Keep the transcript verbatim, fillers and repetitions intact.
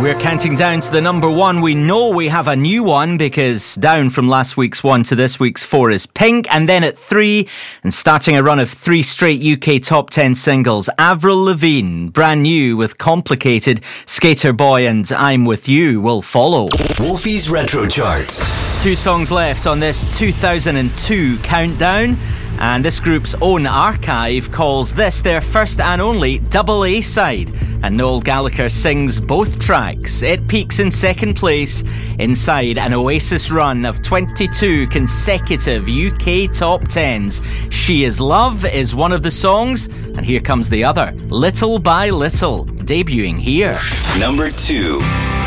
We're counting down to the number one. We know we have a new one because down from last week's one to this week's four is Pink. And then at three, and starting a run of three straight U K top ten singles, Avril Lavigne, brand new with Complicated, Skater Boy and I'm With You will follow. Wolfie's Retro Charts. Two songs left on this two thousand two countdown. And this group's own archive calls this their first and only double A side. And Noel Gallagher sings both tracks. It peaks in second place inside an Oasis run of twenty-two consecutive U K top tens. She Is Love is one of the songs, and here comes the other, Little by Little, debuting here. Number two.